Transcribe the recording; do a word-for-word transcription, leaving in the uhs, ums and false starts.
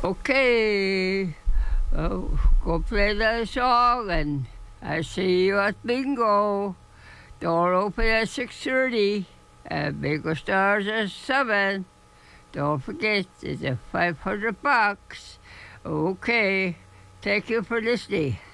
Okay, uh, go play the song, and I see you at bingo. Door open at six thirty, and bingo starts at seven. Don't forget, it's a five hundred bucks. Okay, thank you for listening.